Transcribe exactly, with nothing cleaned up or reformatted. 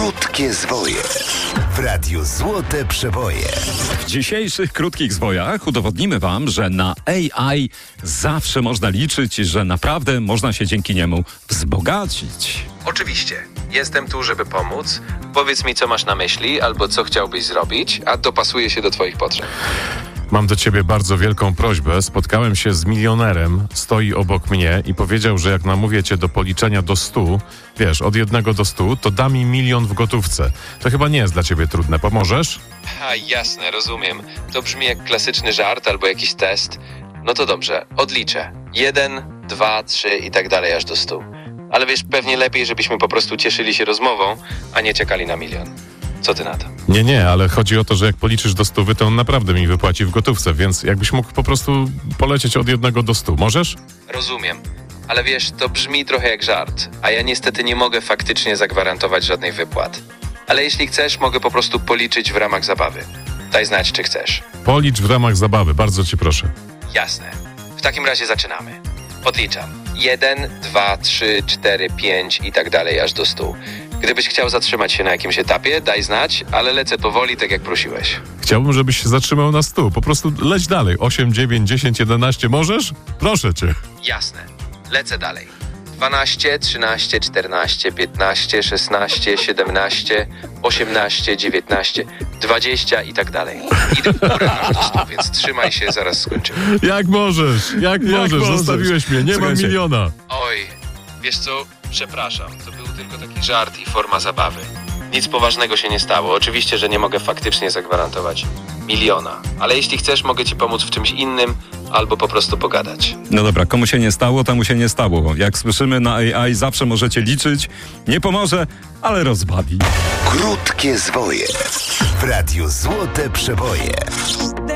Krótkie zwoje w Radiu Złote Przeboje. W dzisiejszych krótkich zwojach udowodnimy wam, że na A I zawsze można liczyć i że naprawdę można się dzięki niemu wzbogacić. Oczywiście. Jestem tu, żeby pomóc. Powiedz mi, co masz na myśli albo co chciałbyś zrobić, a dopasuję się do twoich potrzeb. Mam do ciebie bardzo wielką prośbę. Spotkałem się z milionerem, stoi obok mnie i powiedział, że jak namówię cię do policzenia do stu, wiesz, od jednego do stu, to da mi milion w gotówce. To chyba nie jest dla ciebie trudne. Pomożesz? A, jasne, rozumiem. To brzmi jak klasyczny żart albo jakiś test. No to dobrze, odliczę. Jeden, dwa, trzy i tak dalej aż do stu. Ale wiesz, pewnie lepiej, żebyśmy po prostu cieszyli się rozmową, a nie czekali na milion. Co ty na to? Nie, nie, ale chodzi o to, że jak policzysz do stówy, to on naprawdę mi wypłaci w gotówce, więc jakbyś mógł po prostu polecieć od jednego do stu. Możesz? Rozumiem. Ale wiesz, to brzmi trochę jak żart, a ja niestety nie mogę faktycznie zagwarantować żadnych wypłat. Ale jeśli chcesz, mogę po prostu policzyć w ramach zabawy. Daj znać, czy chcesz. Policz w ramach zabawy, bardzo ci proszę. Jasne. W takim razie zaczynamy. Odliczam. Jeden, dwa, trzy, cztery, pięć i tak dalej aż do stu. Gdybyś chciał zatrzymać się na jakimś etapie, daj znać, ale lecę powoli, tak jak prosiłeś. Chciałbym, żebyś się zatrzymał na stu. Po prostu leć dalej. osiem, dziewięć, dziesięć, jedenaście. Możesz? Proszę cię. Jasne. Lecę dalej. dwanaście, trzynaście, czternaście, piętnaście, szesnaście, siedemnaście, osiemnaście, dziewiętnaście, dwadzieścia i tak dalej. Idę w górę aż do stu, więc trzymaj się, zaraz skończymy. Jak możesz? Jak, możesz? możesz? Zostawiłeś mnie. Nie mam Słuchajcie. miliona. Oj, wiesz co? Przepraszam, to był tylko taki żart i forma zabawy. Nic poważnego się nie stało. Oczywiście, że nie mogę faktycznie zagwarantować miliona. Ale jeśli chcesz, mogę ci pomóc w czymś innym albo po prostu pogadać. No dobra, komu się nie stało, temu się nie stało. Jak słyszymy, na A I zawsze możecie liczyć. Nie pomoże, ale rozbawi. Krótkie zwoje w Radiu Złote Przeboje.